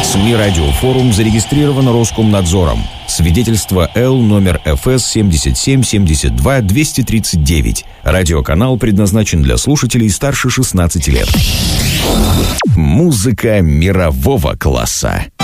СМИ «Радиофорум» зарегистрировано Роскомнадзором. Свидетельство Л номер ФС 77 72 239. Радиоканал предназначен для слушателей старше 16 лет. Музыка мирового класса.